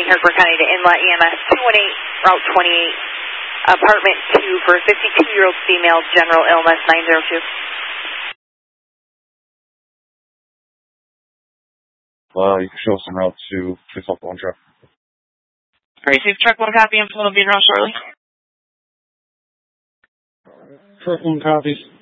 Hardin County to Inlet EMS 218, Route 28, apartment 2 for a 52-year-old female, general illness 902. You can show us en route to 601 truck. Alright, safe truck 1 copy, info will be in route shortly. Truck 1 copies.